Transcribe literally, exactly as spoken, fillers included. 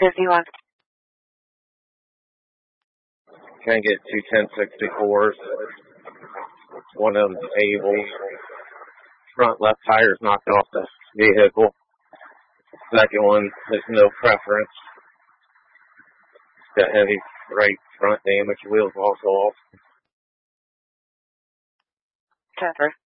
fifty-one. Can't get two ten sixty-fours. One of them's able. Front left tire's knocked off the vehicle. Second one has no preference. Got heavy right front damage. Wheels also off. ten three.